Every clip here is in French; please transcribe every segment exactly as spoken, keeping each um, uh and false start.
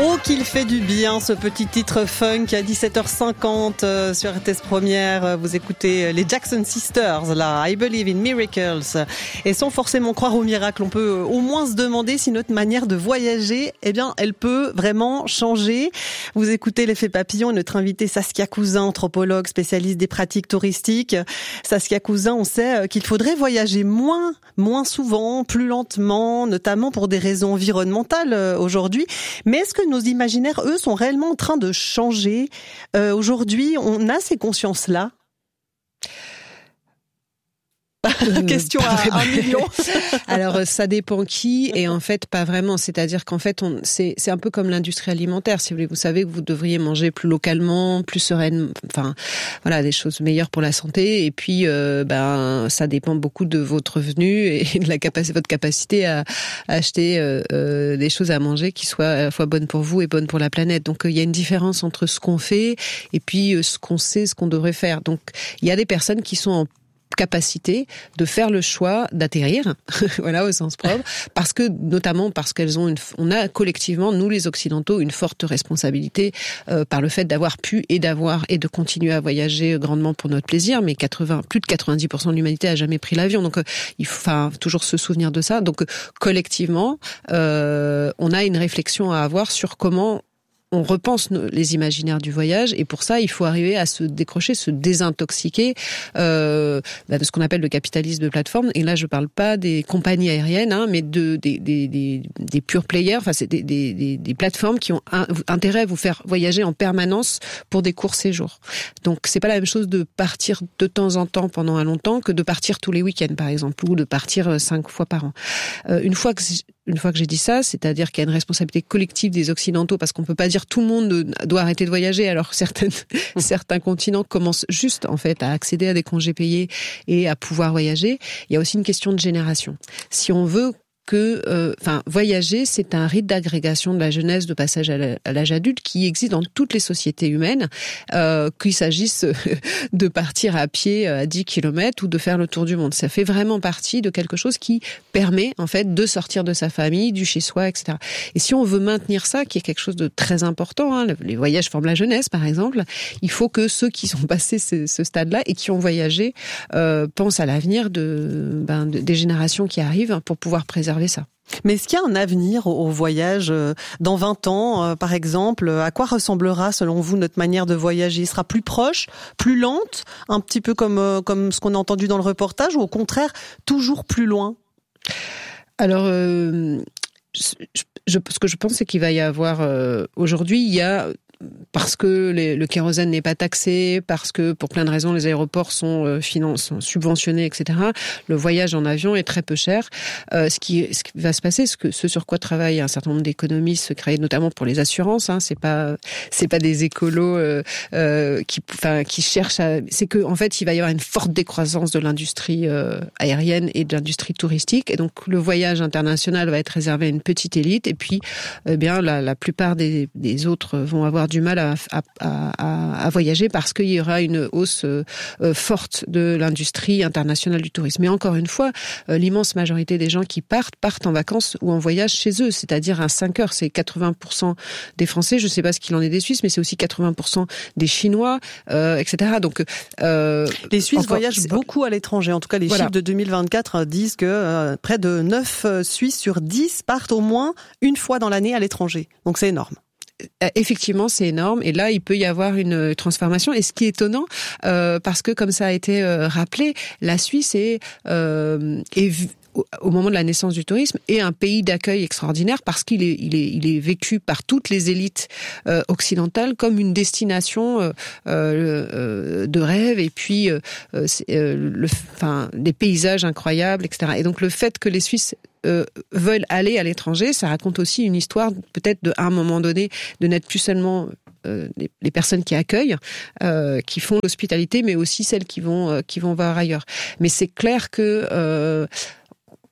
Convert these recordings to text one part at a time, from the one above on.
Oh, qu'il fait du bien ce petit titre funk à dix-sept heures cinquante euh, sur R T S Première. Vous écoutez les Jackson Sisters, là, I Believe in Miracles. Et sans forcément croire au miracle, on peut au moins se demander si notre manière de voyager, eh bien, elle peut vraiment changer. Vous écoutez l'effet papillon et notre invité Saskia Cousin, anthropologue, spécialiste des pratiques touristiques. Saskia Cousin, on sait qu'il faudrait voyager moins, moins souvent, plus lentement, notamment pour des raisons environnementales aujourd'hui. Mais est-ce que nos imaginaires, eux, sont réellement en train de changer? euh, Aujourd'hui, on a ces consciences-là? Euh, Question à un million. Alors ça dépend qui, et en fait pas vraiment. C'est-à-dire qu'en fait on, c'est c'est un peu comme l'industrie alimentaire. Si vous voulez, vous savez que vous devriez manger plus localement, plus sereinement, enfin voilà, des choses meilleures pour la santé. Et puis euh, ben ça dépend beaucoup de votre revenu et de la capacité, votre capacité à, à acheter euh, euh, des choses à manger qui soient à la fois bonnes pour vous et bonnes pour la planète. Donc il y a une différence entre ce qu'on fait et puis euh, ce qu'on sait, ce qu'on devrait faire. Donc il y a des personnes qui sont en capacité de faire le choix d'atterrir, voilà, au sens propre, parce que, notamment parce qu'elles ont une, on a collectivement, nous les Occidentaux, une forte responsabilité euh, par le fait d'avoir pu et d'avoir et de continuer à voyager grandement pour notre plaisir, mais quatre-vingts, plus de quatre-vingt-dix pour cent de l'humanité a jamais pris l'avion, donc euh, il faut enfin, toujours se souvenir de ça. Donc euh, collectivement, euh, on a une réflexion à avoir sur comment on repense les imaginaires du voyage, et pour ça, il faut arriver à se décrocher, se désintoxiquer euh, bah, de ce qu'on appelle le capitalisme de plateforme. Et là, je parle pas des compagnies aériennes, hein, mais de des des des, des pure players. Enfin, c'est des des des, des plateformes qui ont un, intérêt à vous faire voyager en permanence pour des courts séjours. Donc, c'est pas la même chose de partir de temps en temps pendant un long temps que de partir tous les week-ends, par exemple, ou de partir cinq fois par an. Euh, une fois que Une fois que j'ai dit ça, c'est-à-dire qu'il y a une responsabilité collective des Occidentaux, parce qu'on peut pas dire tout le monde doit arrêter de voyager, alors certaines, certains continents commencent juste, en fait, à accéder à des congés payés et à pouvoir voyager. Il y a aussi une question de génération. Si on veut que, euh, enfin, voyager, c'est un rite d'agrégation de la jeunesse, de passage à l'âge adulte qui existe dans toutes les sociétés humaines, euh, qu'il s'agisse de partir à pied à dix kilomètres ou de faire le tour du monde. Ça fait vraiment partie de quelque chose qui permet, en fait, de sortir de sa famille, du chez-soi, et cetera. Et si on veut maintenir ça, qui est quelque chose de très important, hein, les voyages forment la jeunesse, par exemple, il faut que ceux qui sont passés ce, ce stade-là et qui ont voyagé euh, pensent à l'avenir de, ben, de, des générations qui arrivent pour pouvoir préserver ça. Mais est-ce qu'il y a un avenir au voyage dans vingt ans, par exemple? À quoi ressemblera, selon vous, notre manière de voyager? Il sera plus proche, plus lente, un petit peu comme, comme ce qu'on a entendu dans le reportage, ou au contraire, toujours plus loin? Alors, euh, je, je, ce que je pense, c'est qu'il va y avoir... Euh, aujourd'hui, il y a... Parce que les, le kérosène n'est pas taxé, parce que pour plein de raisons les aéroports sont, euh, finan- sont subventionnés, et cetera. Le voyage en avion est très peu cher. Euh, ce, qui, ce qui va se passer, ce, que, ce sur quoi travaillent un certain nombre d'économistes, créés notamment pour les assurances, hein, c'est pas c'est pas des écolos euh, euh, qui, enfin, qui cherchent à. C'est que en fait, il va y avoir une forte décroissance de l'industrie euh, aérienne et de l'industrie touristique, et donc le voyage international va être réservé à une petite élite, et puis, eh bien, la, la plupart des, des autres vont avoir du mal à, à, à, à voyager parce qu'il y aura une hausse euh, forte de l'industrie internationale du tourisme. Mais encore une fois, euh, l'immense majorité des gens qui partent, partent en vacances ou en voyage chez eux, c'est-à-dire à cinq heures. C'est quatre-vingts pour cent des Français, je ne sais pas ce qu'il en est des Suisses, mais c'est aussi quatre-vingts pour cent des Chinois, euh, et cetera. Donc, euh, les Suisses encore, voyagent beaucoup à l'étranger. En tout cas, les voilà. chiffres de deux mille vingt-quatre disent que euh, près de neuf Suisses sur dix partent au moins une fois dans l'année à l'étranger. Donc c'est énorme. Effectivement, c'est énorme. Et là, il peut y avoir une transformation. Et ce qui est étonnant, euh, parce que comme ça a été euh, rappelé, la Suisse est, euh, est au moment de la naissance du tourisme, est un pays d'accueil extraordinaire parce qu'il est, il est, il est vécu par toutes les élites euh, occidentales comme une destination euh, euh, de rêve, et puis euh, euh, le, enfin, des paysages incroyables, et cetera. Et donc le fait que les Suisses Euh, veulent aller à l'étranger, ça raconte aussi une histoire peut-être de, à un moment donné, de n'être plus seulement euh, les, les personnes qui accueillent, euh, qui font l'hospitalité, mais aussi celles qui vont euh, qui vont voir ailleurs. Mais c'est clair que euh,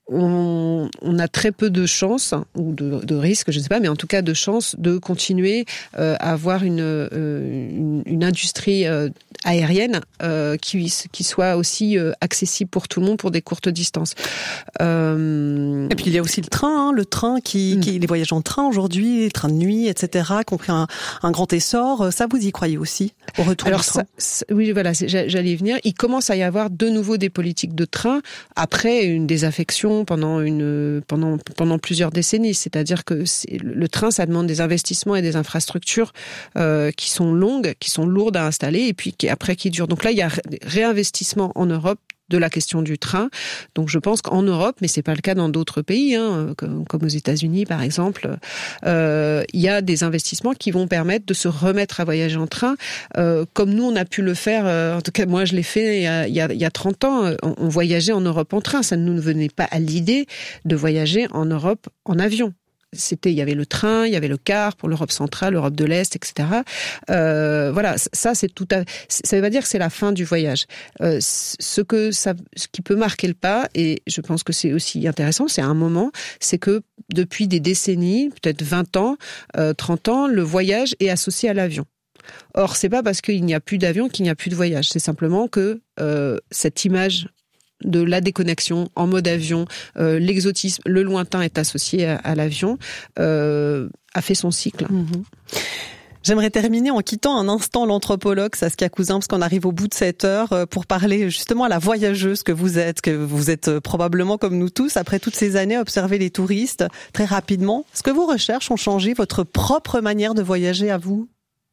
on, on a très peu de chances, ou de, de risques, je ne sais pas, mais en tout cas de chances de continuer euh, à avoir une, euh, une, une industrie euh, aérienne euh, qui, qui soit aussi euh, accessible pour tout le monde pour des courtes distances. Euh... Et puis il y a aussi le train, hein, le train qui, mmh. qui, les voyages en train aujourd'hui, les trains de nuit, et cetera, qui ont pris un, un grand essor. Ça, vous y croyez aussi au retour Alors du train? ça, oui, voilà, j'allais y venir. Il commence à y avoir de nouveau des politiques de train après une désaffection pendant une pendant pendant plusieurs décennies. C'est-à-dire que c'est, le train, ça demande des investissements et des infrastructures euh, qui sont longues, qui sont lourdes à installer, et puis qui après qui durent. Donc là, il y a réinvestissement en Europe de la question du train. Donc je pense qu'en Europe, mais c'est pas le cas dans d'autres pays, hein, comme, comme aux États-Unis par exemple, euh, il y a des investissements qui vont permettre de se remettre à voyager en train, euh, comme nous on a pu le faire. Euh, en tout cas, moi je l'ai fait il y a, il y a, il y a trente ans. On, on voyageait en Europe en train. Ça ne nous venait pas à l'idée de voyager en Europe en avion. C'était, il y avait le train, il y avait le car pour l'Europe centrale, l'Europe de l'Est, et cetera. Euh, voilà, ça c'est tout à, ça veut pas dire que c'est la fin du voyage. Euh, ce que ça, ce qui peut marquer le pas, et je pense que c'est aussi intéressant, c'est un moment, c'est que depuis des décennies, peut-être vingt ans, euh, trente ans, le voyage est associé à l'avion. Or, c'est pas parce qu'il n'y a plus d'avion qu'il n'y a plus de voyage. C'est simplement que euh, cette image de la déconnexion en mode avion, euh, l'exotisme, le lointain est associé à, à l'avion, euh, a fait son cycle. Mmh. J'aimerais terminer en quittant un instant l'anthropologue Saskia Cousin, parce qu'on arrive au bout de cette heure, pour parler justement à la voyageuse que vous êtes, que vous êtes probablement comme nous tous, après toutes ces années, observer les touristes très rapidement. Est-ce que vos recherches ont changé votre propre manière de voyager à vous ?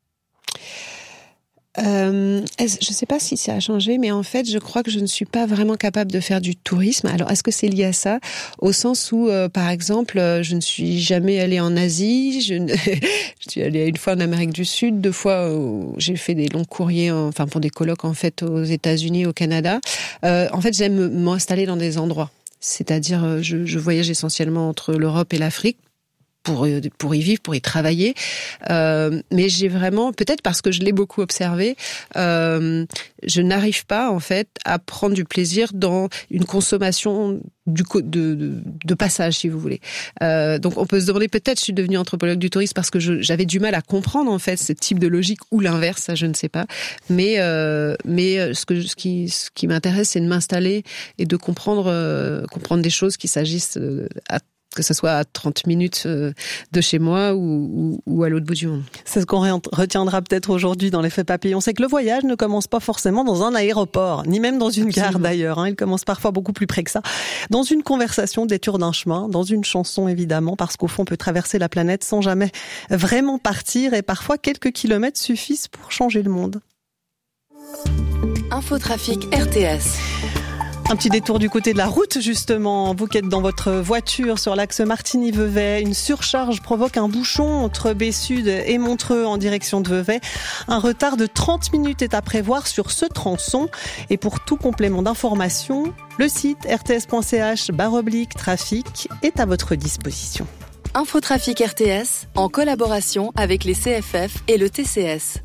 Euh, je ne sais pas si ça a changé, mais en fait, je crois que je ne suis pas vraiment capable de faire du tourisme. Alors, est-ce que c'est lié à ça? Au sens où, euh, par exemple, je ne suis jamais allée en Asie, je, ne... je suis allée une fois en Amérique du Sud, deux fois où j'ai fait des longs courriers, en... enfin pour des colloques en fait aux États-Unis, au Canada. Euh, en fait, j'aime m'installer dans des endroits. C'est-à-dire, je, je voyage essentiellement entre l'Europe et l'Afrique. Pour, pour y vivre, pour y travailler. Euh, mais j'ai vraiment, peut-être parce que je l'ai beaucoup observé, euh, je n'arrive pas, en fait, à prendre du plaisir dans une consommation du, de, de, de passage, si vous voulez. Euh, donc, on peut se demander, peut-être je suis devenue anthropologue du tourisme parce que je, j'avais du mal à comprendre, en fait, ce type de logique, ou l'inverse, ça, je ne sais pas. Mais, euh, mais ce, que, ce qui, ce qui m'intéresse, c'est de m'installer et de comprendre, euh, comprendre des choses, qu'il s'agisse à que ce soit à trente minutes de chez moi ou, ou, ou à l'autre bout du monde. C'est ce qu'on retiendra peut-être aujourd'hui dans l'effet papillon, c'est que le voyage ne commence pas forcément dans un aéroport, ni même dans une Absolument. Gare d'ailleurs, hein. Il commence parfois beaucoup plus près que ça. Dans une conversation, détour d'un chemin, dans une chanson évidemment, parce qu'au fond on peut traverser la planète sans jamais vraiment partir, et parfois quelques kilomètres suffisent pour changer le monde. Infotrafic R T S. Un petit détour du côté de la route, justement. Vous qui êtes dans votre voiture sur l'axe Martigny-Vevey, une surcharge provoque un bouchon entre Baie-Sud et Montreux en direction de Vevey. Un retard de trente minutes est à prévoir sur ce tronçon. Et pour tout complément d'information, le site r t s point c h barre oblique trafic est à votre disposition. Infotrafic R T S, en collaboration avec les C F F et le T C S.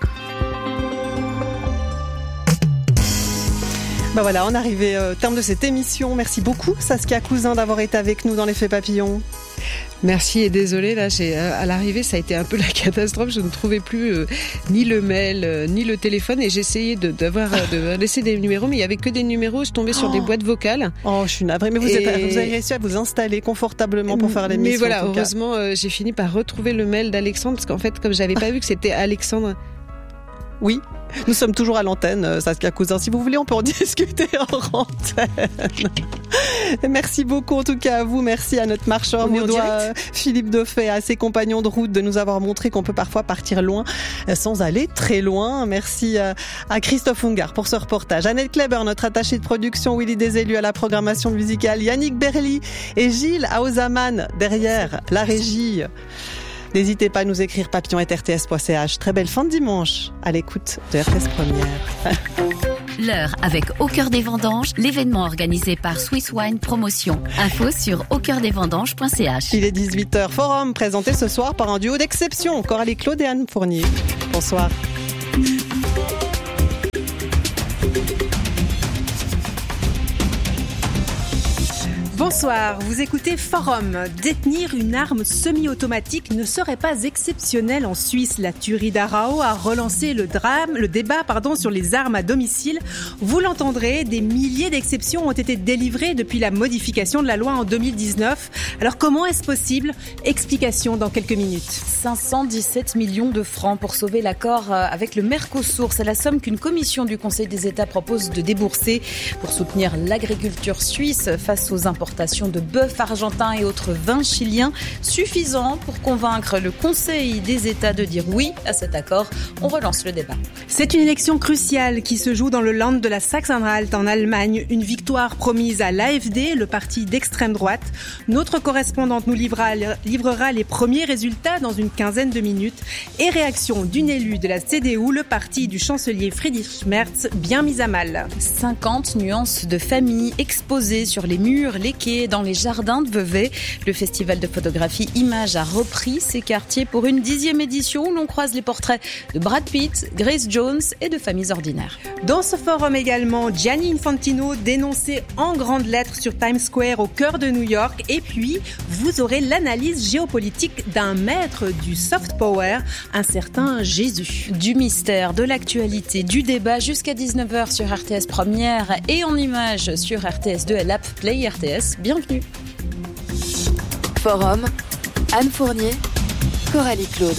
Ben voilà, on est arrivé au terme de cette émission. Merci beaucoup Saskia Cousin d'avoir été avec nous dans l'effet papillon. Merci et désolée, là, j'ai, à l'arrivée, ça a été un peu la catastrophe. Je ne trouvais plus euh, ni le mail, euh, ni le téléphone, et j'essayais de, d'avoir, de laisser des numéros, mais il y avait que des numéros. Je tombais sur oh. des boîtes vocales. Oh, je suis navrée, mais vous, et... êtes, vous avez réussi à vous installer confortablement pour faire l'émission. Mais voilà, heureusement, euh, j'ai fini par retrouver le mail d'Alexandre, parce qu'en fait, comme j'avais pas vu que c'était Alexandre. Oui, nous sommes toujours à l'antenne, Saskia Cousin. Si vous voulez, on peut en discuter en antenne. Merci beaucoup, en tout cas à vous. Merci à notre marcheur vaudois, Philippe Dauphet, à ses compagnons de route de nous avoir montré qu'on peut parfois partir loin sans aller très loin. Merci à Christophe Ungar pour ce reportage. Annette Kleber, notre attachée de production, Willy Desélus à la programmation musicale, Yannick Berly et Gilles Aozaman derrière la régie. N'hésitez pas à nous écrire papillon arobase r t s point c h. Très belle fin de dimanche à l'écoute de R T S Première. L'heure avec Au Cœur des Vendanges, l'événement organisé par Swiss Wine Promotion. Info sur au cœur des vendanges point c h. Il est dix-huit heures. Forum présenté ce soir par un duo d'exception, Coralie Claude et Anne Fournier. Bonsoir. Bonsoir, vous écoutez Forum. Détenir une arme semi-automatique ne serait pas exceptionnel en Suisse. La tuerie d'Aarau a relancé le drame, le débat pardon, sur les armes à domicile. Vous l'entendrez, des milliers d'exceptions ont été délivrées depuis la modification de la loi en deux mille dix-neuf. Alors comment est-ce possible ? Explication dans quelques minutes. cinq cent dix-sept millions de francs pour sauver l'accord avec le Mercosur. C'est la somme qu'une commission du Conseil des États propose de débourser pour soutenir l'agriculture suisse face aux importations de bœuf argentin et autres vins chiliens, suffisant pour convaincre le Conseil des États de dire oui à cet accord. On relance le débat. C'est une élection cruciale qui se joue dans le Land de la Sachsen-Anhalt en Allemagne. Une victoire promise à l'A F D, le parti d'extrême droite. Notre correspondante nous livrera, livrera les premiers résultats dans une quinzaine de minutes. Et réaction d'une élue de la C D U, le parti du chancelier Friedrich Merz, bien mis à mal. cinquante nuances de famille exposées sur les murs, les quais, dans les jardins de Vevey. Le festival de photographie Images a repris ces quartiers pour une dixième édition où l'on croise les portraits de Brad Pitt, Grace Jones et de familles ordinaires. Dans ce forum également, Gianni Infantino dénoncé en grandes lettres sur Times Square au cœur de New York. Et puis, vous aurez l'analyse géopolitique d'un maître du soft power, un certain Jésus. Du mystère, de l'actualité, du débat jusqu'à dix-neuf heures sur R T S Première et en images sur R T S deux et l'app Play R T S. Bienvenue. Forum, Anne Fournier, Coralie Claude.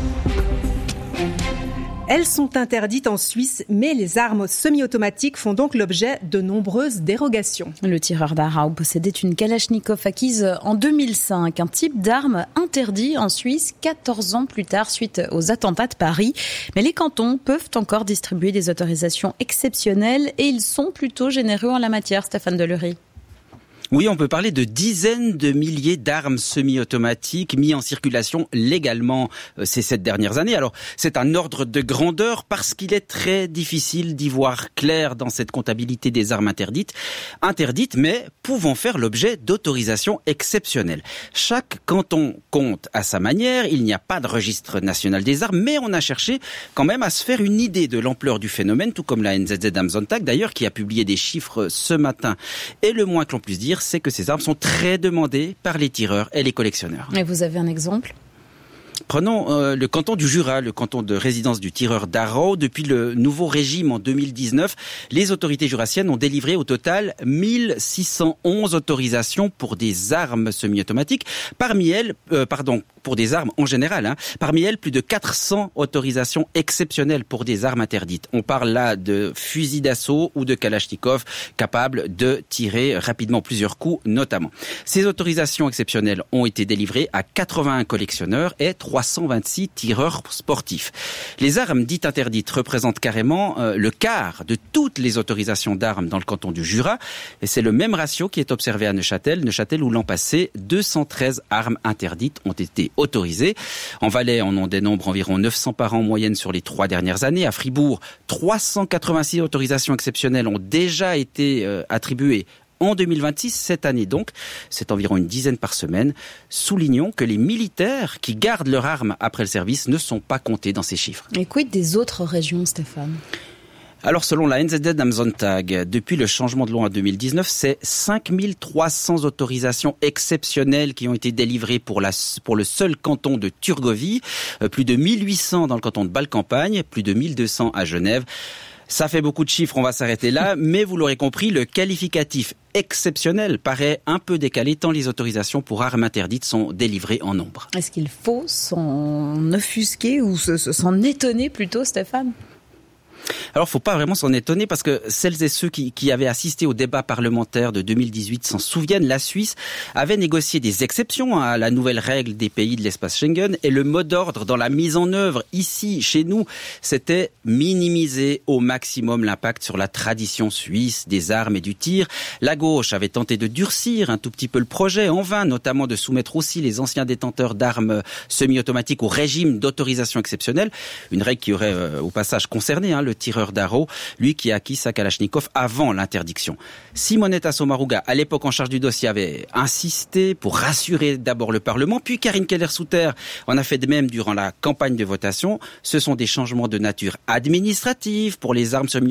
Elles sont interdites en Suisse, mais les armes semi-automatiques font donc l'objet de nombreuses dérogations. Le tireur d'Aarau possédait une Kalachnikov acquise en deux mille cinq, un type d'arme interdit en Suisse quatorze ans plus tard suite aux attentats de Paris. Mais les cantons peuvent encore distribuer des autorisations exceptionnelles et ils sont plutôt généreux en la matière, Stéphane Delury. Oui, on peut parler de dizaines de milliers d'armes semi-automatiques mis en circulation légalement euh, ces sept dernières années. Alors, c'est un ordre de grandeur parce qu'il est très difficile d'y voir clair dans cette comptabilité des armes interdites. Interdites, mais pouvant faire l'objet d'autorisations exceptionnelles. Chaque canton compte à sa manière. Il n'y a pas de registre national des armes, mais on a cherché quand même à se faire une idée de l'ampleur du phénomène, tout comme la N Z Z am Sonntag, d'ailleurs, qui a publié des chiffres ce matin. Et le moins que l'on puisse dire, c'est que ces armes sont très demandées par les tireurs et les collectionneurs. Et vous avez un exemple ? Prenons euh, le canton du Jura, le canton de résidence du tireur d'Aarau. Depuis le nouveau régime en deux mille dix-neuf, les autorités jurassiennes ont délivré au total mille six cent onze autorisations pour des armes semi-automatiques. Parmi elles, euh, pardon, pour des armes en général, hein, parmi elles, plus de quatre cents autorisations exceptionnelles pour des armes interdites. On parle là de fusils d'assaut ou de Kalachnikov capables de tirer rapidement plusieurs coups, notamment. Ces autorisations exceptionnelles ont été délivrées à quatre-vingt-un collectionneurs et trois cent vingt-six tireurs sportifs. Les armes dites interdites représentent carrément euh, le quart de toutes les autorisations d'armes dans le canton du Jura. Et c'est le même ratio qui est observé à Neuchâtel. Neuchâtel où l'an passé, deux cent treize armes interdites ont été autorisées. En Valais, on en dénombre environ neuf cents par an en moyenne sur les trois dernières années. À Fribourg, trois cent quatre-vingt-six autorisations exceptionnelles ont déjà été euh, attribuées en deux mille vingt-six, cette année donc, c'est environ une dizaine par semaine. Soulignons que les militaires qui gardent leur arme après le service ne sont pas comptés dans ces chiffres. Et quid des autres régions, Stéphane ? Alors, selon la N Z Z am Sonntag, depuis le changement de loi en deux mille dix-neuf, c'est cinq mille trois cents autorisations exceptionnelles qui ont été délivrées pour, la, pour le seul canton de Turgovie, plus de mille huit cents dans le canton de Bâle-Campagne, plus de mille deux cents à Genève. Ça fait beaucoup de chiffres, on va s'arrêter là, mais vous l'aurez compris, le qualificatif exceptionnel paraît un peu décalé tant les autorisations pour armes interdites sont délivrées en nombre. Est-ce qu'il faut s'en offusquer ou s'en étonner plutôt, Stéphane ? Alors, faut pas vraiment s'en étonner parce que celles et ceux qui, qui avaient assisté au débat parlementaire de deux mille dix-huit s'en souviennent. La Suisse avait négocié des exceptions à la nouvelle règle des pays de l'espace Schengen et le mot d'ordre dans la mise en œuvre ici, chez nous, c'était minimiser au maximum l'impact sur la tradition suisse des armes et du tir. La gauche avait tenté de durcir un tout petit peu le projet, en vain, notamment de soumettre aussi les anciens détenteurs d'armes semi-automatiques au régime d'autorisation exceptionnelle. Une règle qui aurait euh, au passage concerné hein, le tireur d'Aarau, lui qui a acquis sa Kalachnikov avant l'interdiction. Simonetta Sommaruga, à l'époque en charge du dossier, avait insisté pour rassurer d'abord le Parlement, puis Karine Keller-Sutter en a fait de même durant la campagne de votation. Ce sont des changements de nature administrative pour les armes semi